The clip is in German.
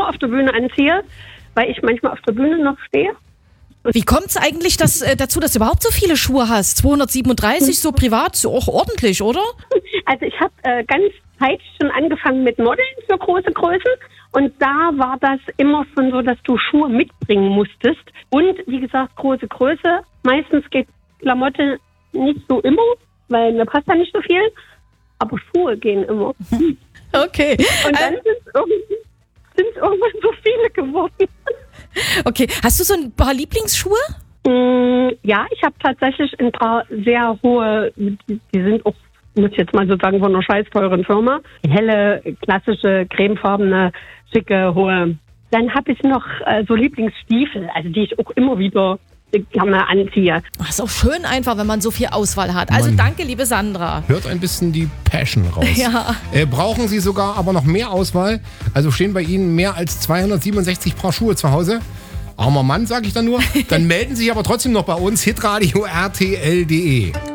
auf der Bühne anziehe, weil ich manchmal auf der Bühne noch stehe. Wie kommt es eigentlich dazu, dass du überhaupt so viele Schuhe hast? 237, so privat, so auch ordentlich, oder? Also ich habe ganz zeitig schon angefangen mit Modeln für große Größen. Und da war das immer schon so, dass du Schuhe mitbringen musstest. Und wie gesagt, große Größe. Meistens geht Klamotte nicht so immer, weil mir passt da nicht so viel. Aber Schuhe gehen immer. Okay. Und dann sind es irgendwann so viele geworden. Okay. Hast du so ein paar Lieblingsschuhe? Ja, ich habe tatsächlich ein paar sehr hohe, die sind auch, muss ich jetzt mal so sagen, von einer scheiß teuren Firma. Helle, klassische, cremefarbene, schicke, hohe. Dann habe ich noch so Lieblingsstiefel, also die ich auch immer wieder gerne anziehe. Ach, ist auch schön einfach, wenn man so viel Auswahl hat. Also danke, liebe Sandra. Hört ein bisschen die Passion raus. Ja. Brauchen Sie sogar aber noch mehr Auswahl? Also stehen bei Ihnen mehr als 267 Paar Schuhe zu Hause? Armer Mann, sage ich dann nur. Dann melden Sie sich aber trotzdem noch bei uns, hitradio rtl.de.